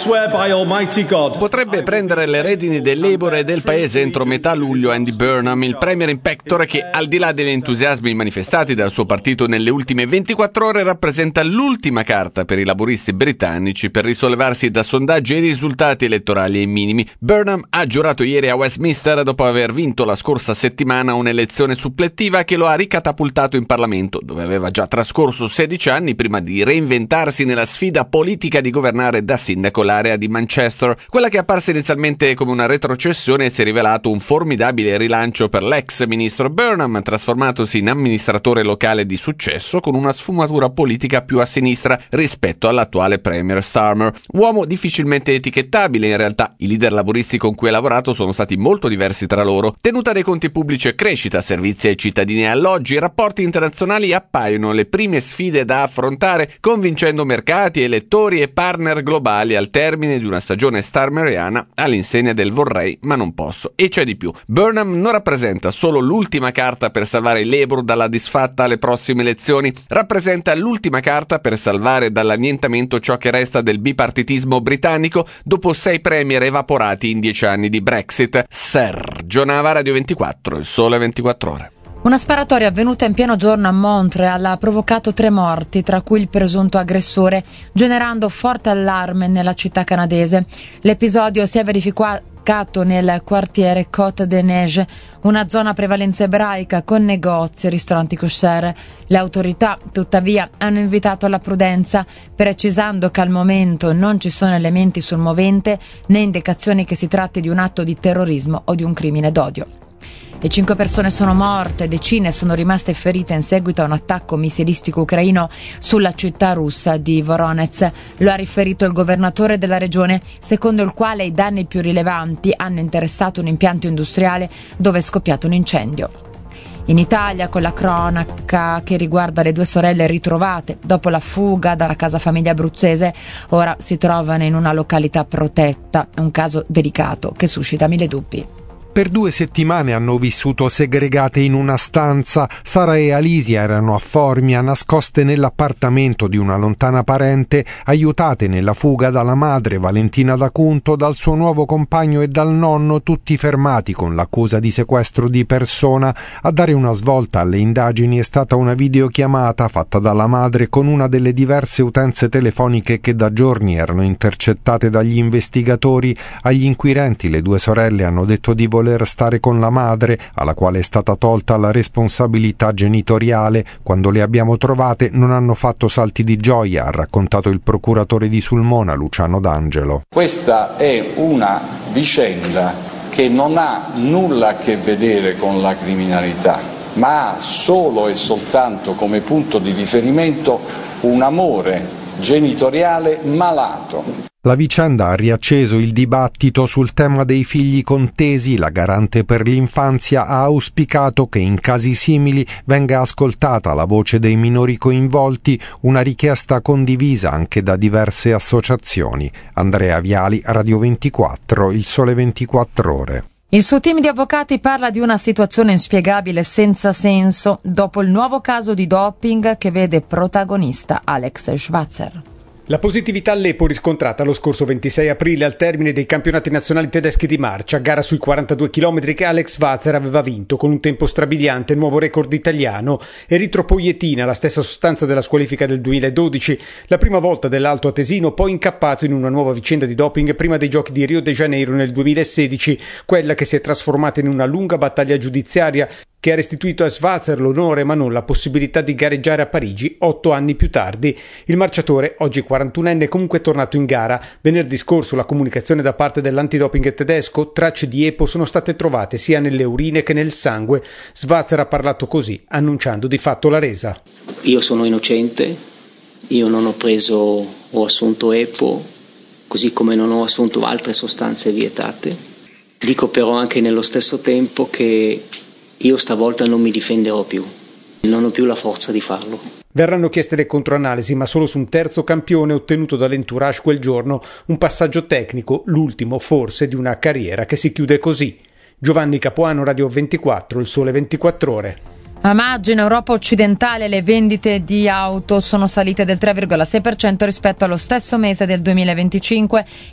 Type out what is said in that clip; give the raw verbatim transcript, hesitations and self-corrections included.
swear by Almighty God. Potrebbe prendere le redini del Labour e del paese entro metà luglio Andy Burnham, il premier in pectore che, al di là degli entusiasmi manifestati dal suo partito nelle ultime ventiquattro ore, rappresenta l'ultima carta per i laburisti britannici per risollevarsi da sondaggi e risultati elettorali ai minimi. Burnham ha giurato ieri a Westminster dopo aver vinto la scorsa settimana un'elezione suppletiva che lo ha ricatapultato in Parlamento, dove aveva già trascorso sedici anni prima di reinventarsi nella sfida politica di governare da sindaco l'area di Manchester. Quella che è apparsa inizialmente come una retrocessione si è rivelato un formidabile rilancio per l'ex ministro Burnham, trasformatosi in amministratore locale di successo con una sfumatura politica più a sinistra rispetto all'attuale premier Starmer. Uomo difficilmente etichettabile, in realtà i leader laburisti con cui ha lavorato sono stati molto diversi tra loro. Tenuta dei conti pubblici e crescita, servizi ai cittadini e alloggi, i rapporti internazionali appaiono le prime sfide da affrontare, convincendo mercati, elettori e partner globali al termine di una stagione starmeriana all'insegna del vorrei ma non posso. E c'è di più. Burnham non rappresenta solo l'ultima carta per salvare il Labour dalla disfatta alle prossime elezioni, rappresenta l'ultima carta per salvare dall'annientamento ciò che resta del bipartitismo britannico dopo sei premier evaporati in dieci anni di Brexit. Sergio Nava, Radio ventiquattro, il Sole ventiquattro Ore. Una sparatoria avvenuta in pieno giorno a Montreal ha provocato tre morti, tra cui il presunto aggressore, generando forte allarme nella città canadese. L'episodio si è verificato nel quartiere Côte des Neiges, una zona a prevalenza ebraica con negozi e ristoranti kosher. Le autorità, tuttavia, hanno invitato alla prudenza, precisando che al momento non ci sono elementi sul movente né indicazioni che si tratti di un atto di terrorismo o di un crimine d'odio. E cinque persone sono morte, decine sono rimaste ferite in seguito a un attacco missilistico ucraino sulla città russa di Voronezh. Lo ha riferito il governatore della regione, secondo il quale i danni più rilevanti hanno interessato un impianto industriale dove è scoppiato un incendio. In Italia, con la cronaca che riguarda le due sorelle ritrovate dopo la fuga dalla casa famiglia abruzzese, ora si trovano in una località protetta, un caso delicato che suscita mille dubbi. Per due settimane hanno vissuto segregate in una stanza. Sara e Alisia erano a Formia, nascoste nell'appartamento di una lontana parente, aiutate nella fuga dalla madre Valentina D'Acunto, dal suo nuovo compagno e dal nonno, tutti fermati con l'accusa di sequestro di persona. A dare una svolta alle indagini è stata una videochiamata fatta dalla madre con una delle diverse utenze telefoniche che da giorni erano intercettate dagli investigatori. Agli inquirenti le due sorelle hanno detto di voler voler stare con la madre, alla quale è stata tolta la responsabilità genitoriale. Quando le abbiamo trovate non hanno fatto salti di gioia, ha raccontato il procuratore di Sulmona Luciano D'Angelo. Questa è una vicenda che non ha nulla a che vedere con la criminalità, ma ha solo e soltanto come punto di riferimento un amore genitoriale malato. La vicenda ha riacceso il dibattito sul tema dei figli contesi. La garante per l'infanzia ha auspicato che in casi simili venga ascoltata la voce dei minori coinvolti, una richiesta condivisa anche da diverse associazioni. Andrea Viali, Radio ventiquattro, Il Sole ventiquattro Ore. Il suo team di avvocati parla di una situazione inspiegabile e senza senso dopo il nuovo caso di doping che vede protagonista Alex Schwarzer. La positività all'E P O riscontrata lo scorso ventisei aprile al termine dei campionati nazionali tedeschi di marcia, gara sui quarantadue chilometri che Alex Schwarzer aveva vinto con un tempo strabiliante, nuovo record italiano. Eritropoietina, la stessa sostanza della squalifica del duemiladodici, la prima volta dell'alto atesino, poi incappato in una nuova vicenda di doping prima dei giochi di Rio de Janeiro nel duemilasedici, quella che si è trasformata in una lunga battaglia giudiziaria che ha restituito a Schwarzer l'onore ma non la possibilità di gareggiare a Parigi otto anni più tardi. Il marciatore, oggi quarantunenne, è comunque tornato in gara. Venerdì scorso la comunicazione da parte dell'antidoping tedesco: tracce di E P O sono state trovate sia nelle urine che nel sangue. Schwarzer ha parlato così, annunciando di fatto la resa. Io sono innocente, io non ho preso o assunto E P O, così come non ho assunto altre sostanze vietate. Dico però anche nello stesso tempo che io stavolta non mi difenderò più, non ho più la forza di farlo. Verranno chieste le controanalisi, ma solo su un terzo campione ottenuto dall'entourage quel giorno, un passaggio tecnico, l'ultimo forse di una carriera che si chiude così. Giovanni Capuano, Radio ventiquattro, Il Sole ventiquattro Ore. A maggio in Europa occidentale le vendite di auto sono salite del tre virgola sei per cento rispetto allo stesso mese del duemilaventicinque.